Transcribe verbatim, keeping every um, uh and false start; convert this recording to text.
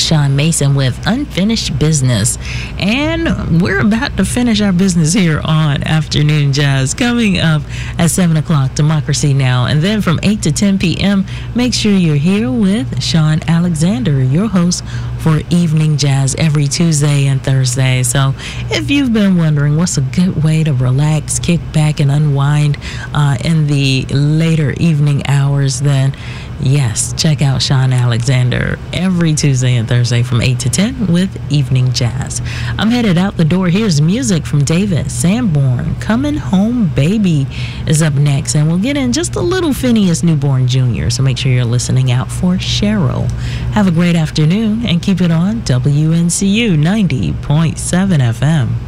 Sean Mason with Unfinished Business. And we're about to finish our business here on Afternoon Jazz. Coming up at seven o'clock, Democracy Now! And then from eight to ten p.m., make sure you're here with Sean Alexander, your host for Evening Jazz every Tuesday and Thursday. So if you've been wondering what's a good way to relax, kick back, and unwind uh, in the later evening hours, then yes, check out Sean Alexander every Tuesday and Thursday from eight to ten with Evening Jazz. I'm headed out the door. Here's music from David Sanborn. Coming Home Baby is up next, and we'll get in just a little Phineas Newborn Junior So make sure you're listening out for Cheryl. Have a great afternoon and keep it on W N C U ninety point seven F M.